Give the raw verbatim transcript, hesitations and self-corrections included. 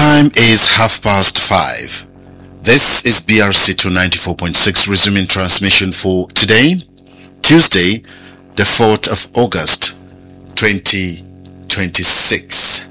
time is half past five. This is B R C two ninety-four point six resuming transmission for today, Tuesday, the fourth of August, twenty twenty-six.